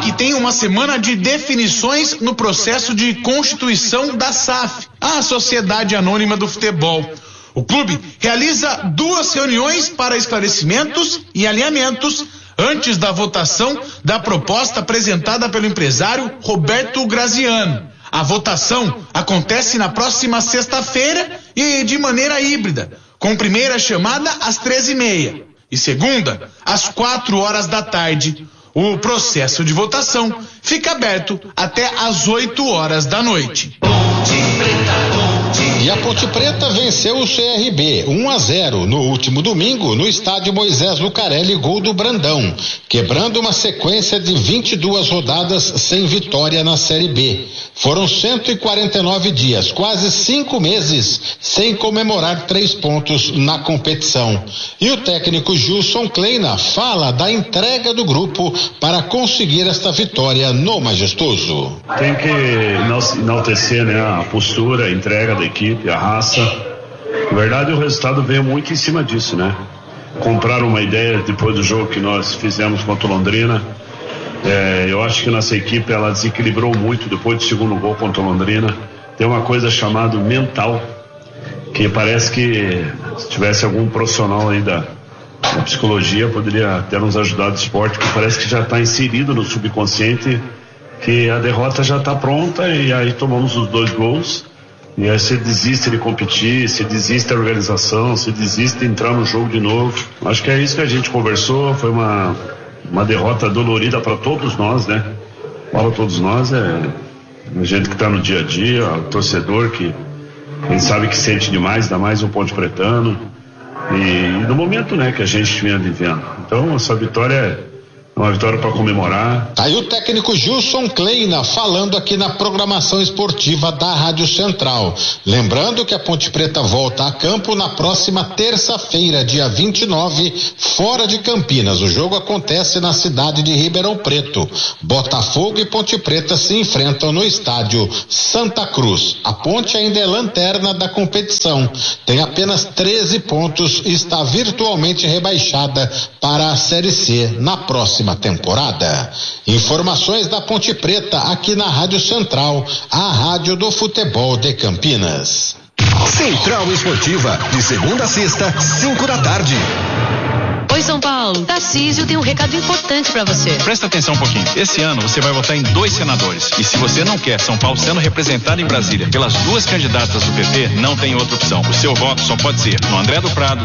que tem uma semana de definições no processo de constituição da SAF, a Sociedade Anônima do Futebol. O clube realiza 2 reuniões para esclarecimentos e alinhamentos antes da votação da proposta apresentada pelo empresário Roberto Graziano. A votação acontece na próxima sexta-feira e de maneira híbrida, com primeira chamada às 13h30 e segunda às 4h da tarde. O processo de votação fica aberto até às 8h da noite. E a Ponte Preta venceu o CRB 1-0 no último domingo no estádio Moisés Lucarelli, gol do Brandão, quebrando uma sequência de 22 rodadas sem vitória na Série B. Foram 149 dias, quase 5 meses, sem comemorar 3 pontos na competição. E o técnico Gilson Kleina fala da entrega do grupo para conseguir esta vitória no Majestoso. Tem que enaltecer, né, a postura, a entrega da equipe, a raça. Na verdade, o resultado veio muito em cima disso, né? Compraram uma ideia depois do jogo que nós fizemos contra o Londrina. Eu acho que nossa equipe ela desequilibrou muito depois do segundo gol contra o Londrina. Tem uma coisa chamada mental, que parece que se tivesse algum profissional aí da psicologia poderia ter nos ajudado o esporte, que parece que já está inserido no subconsciente que a derrota já está pronta, e aí tomamos os 2 gols e aí você desiste de competir, você desiste da organização, você desiste de entrar no jogo de novo. Acho que é isso que a gente conversou. Foi uma derrota dolorida para todos nós, né? Para todos nós, a gente que está no dia a dia, o torcedor que quem sabe que sente demais, ainda mais um Ponte Pretano, e no momento, né, que a gente vinha vivendo. Então essa vitória é uma vitória para comemorar. Aí o técnico Gilson Kleina falando aqui na programação esportiva da Rádio Central. Lembrando que a Ponte Preta volta a campo na próxima terça-feira, dia 29, fora de Campinas. O jogo acontece na cidade de Ribeirão Preto. Botafogo e Ponte Preta se enfrentam no estádio Santa Cruz. A Ponte ainda é lanterna da competição. Tem apenas 13 pontos e está virtualmente rebaixada para a Série C na próxima temporada. Informações da Ponte Preta aqui na Rádio Central, a rádio do futebol de Campinas. Central Esportiva, de segunda a sexta, 5 da tarde. Oi, São Paulo. Tarcísio tem um recado importante pra você. Presta atenção um pouquinho. Esse ano você vai votar em 2 senadores. E se você não quer São Paulo sendo representado em Brasília pelas 2 candidatas do PP, não tem outra opção. O seu voto só pode ser no André do Prado,